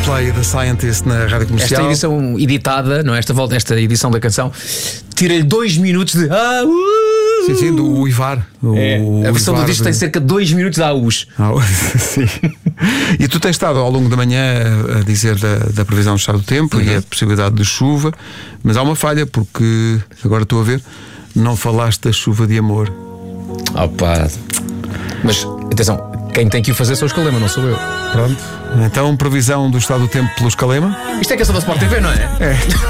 Coldplay, The Scientist, na Rádio Comercial. Esta edição editada, não é? Esta edição da canção, tira-lhe 2 minutos de Sim, do uivar. A versão do disco tem cerca de 2 minutos de AUs. Sim. E tu tens estado ao longo da manhã a dizer da previsão do estado do tempo e a possibilidade de chuva, mas há uma falha, porque agora estou a ver, não falaste da chuva de amor. Opa. Mas atenção, quem tem que o fazer são os Calema, não sou eu. Pronto. Então, previsão do estado do tempo pelo Escalema. Isto é canção da Sport TV, não é? É.